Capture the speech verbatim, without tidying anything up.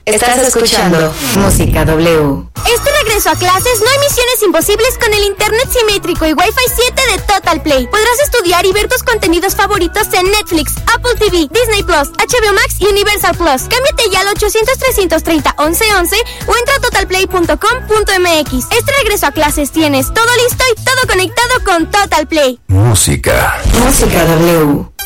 Estás escuchando Música W. Este regreso a clases no hay misiones imposibles con el internet simétrico y Wi-Fi siete de Total Play. Podrás estudiar y ver tus contenidos favoritos en Netflix, Apple T V, Disney Plus, H B O Max y Universal Plus. Cámbiate ya al ochocientos, trescientos treinta, once once o entra a total play punto com punto m x. Este regreso a clases tienes todo listo y todo conectado con Total Play. Música. Música W.